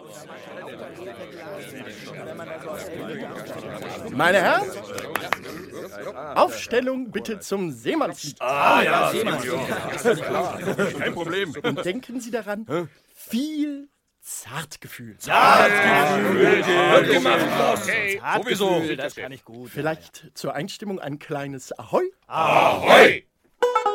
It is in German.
Meine Herren, Aufstellung bitte zum Seemannslied. Ja, Kein Problem. Und denken Sie daran, viel Zartgefühl. Okay, sowieso. Das kann ich gut. Vielleicht zur Einstimmung ein kleines Ahoi. Ahoi!